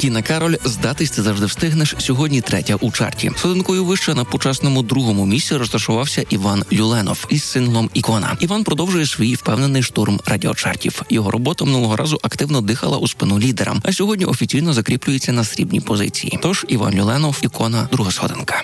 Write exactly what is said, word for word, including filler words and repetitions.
Тіна Кароль «Здатись ти завжди встигнеш» сьогодні третя у чарті. Сходинкою вище на почесному другому місці розташувався Іван Люленов із синглом «Ікона». Іван продовжує свій впевнений штурм радіочартів. Його робота минулого разу активно дихала у спину лідерам, а сьогодні офіційно закріплюється на срібній позиції. Тож Іван Люленов, «Ікона», друга сходинка.